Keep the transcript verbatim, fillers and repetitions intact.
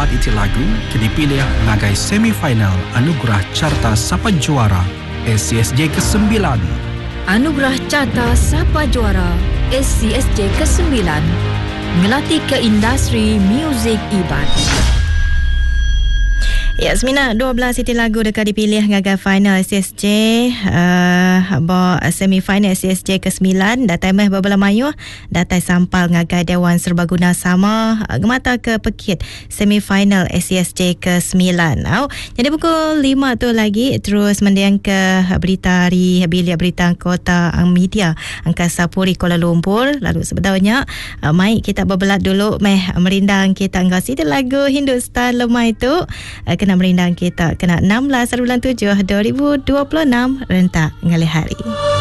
empat iti lagu kini pilih ngagai semifinal Anugerah Carta Sapa Juara S C S J kesembilan. Anugerah Carta Sapa Juara S C S J kesembilan ngelatih ke industri muzik Iban. Ya, semina dua belas iti lagu dekat dipilih ngagai final S C S J uh, bawa semifinal S C S J ke sembilan datai meh berbela mayu datai sampal ngagai Dewan Serbaguna Sama uh, gemata ke pekit semifinal S C S J ke sembilan. Oh, jadi pukul lima tu lagi terus mendiang ke berita hari bilik berita kota media Angkasa Puri Kuala Lumpur. Lalu sebetulnya uh, mai kita berbelat dulu meh merindang kita angkat iti lagu Hindustan Lemai tu uh, kena merindang kita kena enam belas bulan tujuh dua ribu dua puluh enam rentak ngalih hari.